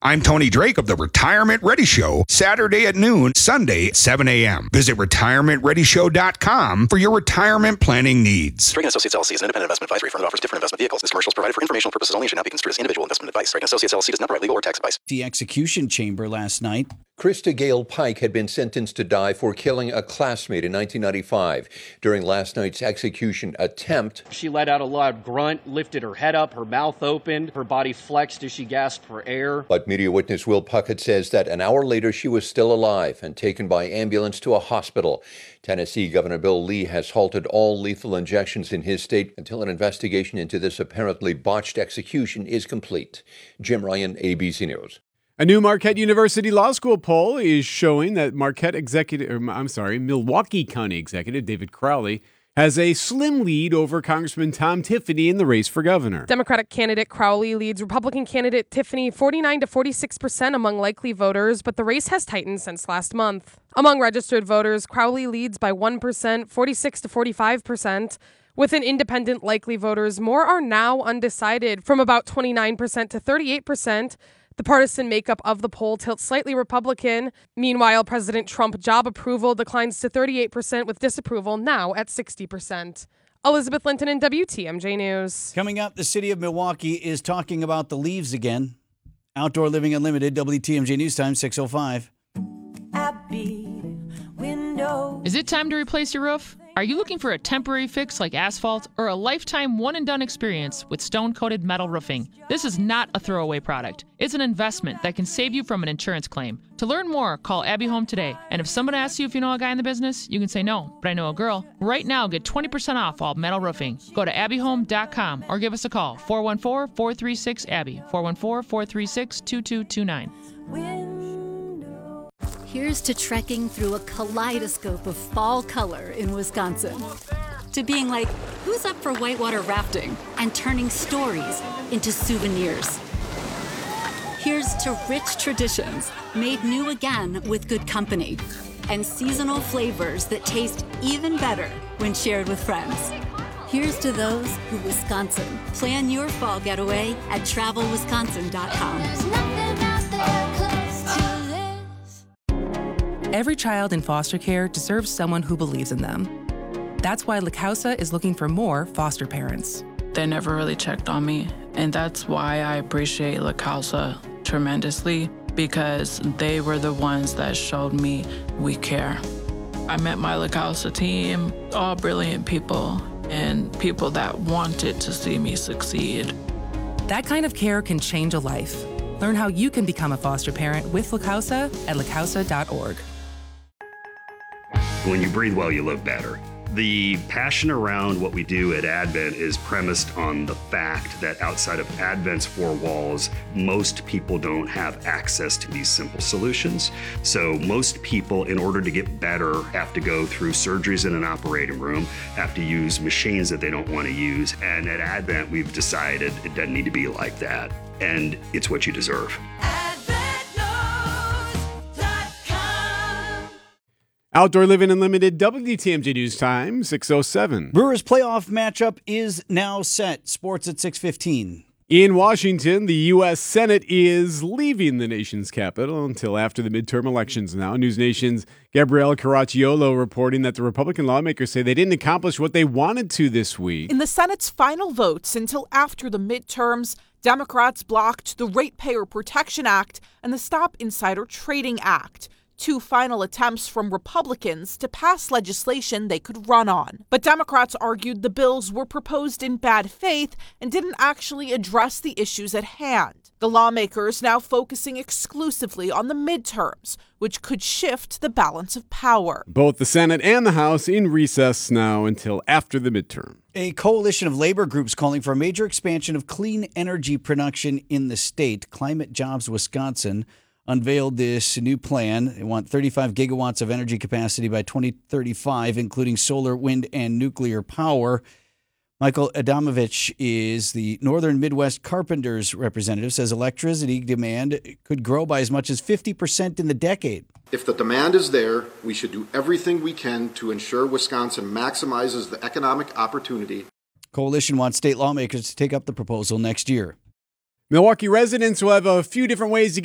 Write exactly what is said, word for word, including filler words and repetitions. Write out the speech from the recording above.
I'm Tony Drake of the Retirement Ready Show, Saturday at noon, Sunday at seven a.m. Visit retirement ready show dot com for your retirement planning needs. Drake and Associates L L C is an independent investment advisory firm that offers different investment vehicles. This commercial is provided for informational purposes only and should not be construed as individual investment advice. Drake and Associates L L C does not provide legal or tax advice. The execution chamber last night. Krista Gale Pike had been sentenced to die for killing a classmate in nineteen ninety-five. During last night's execution attempt, she let out a loud grunt, lifted her head up, her mouth opened, her body flexed as she gasped for air. But media witness Will Puckett says that an hour later she was still alive and taken by ambulance to a hospital. Tennessee Governor Bill Lee has halted all lethal injections in his state until an investigation into this apparently botched execution is complete. Jim Ryan, A B C News. A new Marquette University Law School poll is showing that Marquette executive, or I'm sorry, Milwaukee County Executive David Crowley has a slim lead over Congressman Tom Tiffany in the race for governor. Democratic candidate Crowley leads Republican candidate Tiffany forty-nine to forty-six percent among likely voters, but the race has tightened since last month. Among registered voters, Crowley leads by one percent, forty-six to forty-five percent. Within independent likely voters, more are now undecided, from about twenty-nine percent to thirty-eight percent. The partisan makeup of the poll tilts slightly Republican. Meanwhile, President Trump job approval declines to thirty-eight percent, with disapproval now at sixty percent. Elizabeth Linton in W T M J News. Coming up, the city of Milwaukee is talking about the leaves again. Outdoor Living Unlimited, W T M J News Time, six oh five. Is it time to replace your roof? Are you looking for a temporary fix like asphalt or a lifetime one-and-done experience with stone-coated metal roofing? This is not a throwaway product. It's an investment that can save you from an insurance claim. To learn more, call Abbey Home today. And if someone asks you if you know a guy in the business, you can say no, but I know a girl. Right now, get twenty percent off all metal roofing. Go to abbey home dot com or give us a call, four one four, four three six, A B B Y, four one four, four three six, two two two nine. Here's to trekking through a kaleidoscope of fall color in Wisconsin. To being like, who's up for whitewater rafting? And turning stories into souvenirs. Here's to rich traditions made new again with good company. And seasonal flavors that taste even better when shared with friends. Here's to those who Wisconsin. Plan your fall getaway at travel wisconsin dot com. Every child in foster care deserves someone who believes in them. That's why La Causa is looking for more foster parents. They never really checked on me, and that's why I appreciate La Causa tremendously, because they were the ones that showed me we care. I met my La Causa team, all brilliant people, and people that wanted to see me succeed. That kind of care can change a life. Learn how you can become a foster parent with La Causa at la causa dot org. When you breathe well, you live better. The passion around what we do at Advent is premised on the fact that outside of Advent's four walls, most people don't have access to these simple solutions. So most people, in order to get better, have to go through surgeries in an operating room, have to use machines that they don't want to use. And at Advent, we've decided it doesn't need to be like that. And it's what you deserve. Outdoor Living Unlimited, W T M J News Time, six oh seven. Brewers playoff matchup is now set. Sports at six fifteen. In Washington, the U S Senate is leaving the nation's capital until after the midterm elections now. News Nation's Gabrielle Caracciolo reporting that the Republican lawmakers say they didn't accomplish what they wanted to this week. In the Senate's final votes until after the midterms, Democrats blocked the Ratepayer Protection Act and the Stop Insider Trading Act, two final attempts from Republicans to pass legislation they could run on. But Democrats argued the bills were proposed in bad faith and didn't actually address the issues at hand. The lawmakers now focusing exclusively on the midterms, which could shift the balance of power. Both the Senate and the House in recess now until after the midterm. A coalition of labor groups calling for a major expansion of clean energy production in the state. Climate Jobs Wisconsin unveiled this new plan. They want thirty-five gigawatts of energy capacity by twenty thirty-five, including solar, wind, and nuclear power. Michael Adamovich is the Northern Midwest Carpenters representative, says electricity demand could grow by as much as fifty percent in the decade. If the demand is there, we should do everything we can to ensure Wisconsin maximizes the economic opportunity. Coalition wants state lawmakers to take up the proposal next year. Milwaukee residents will have a few different ways to